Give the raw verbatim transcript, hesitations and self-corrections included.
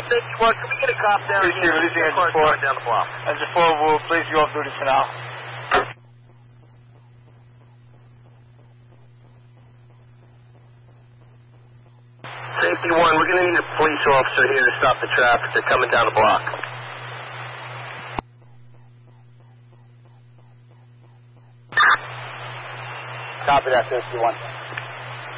Safety one, can we get a cop down Releasing, here? releasing engine four. Down the block. Engine four will place you off duty for now. Safety one, we're going to need a police officer here to stop the traffic. They're coming down the block. Copy that, safety one.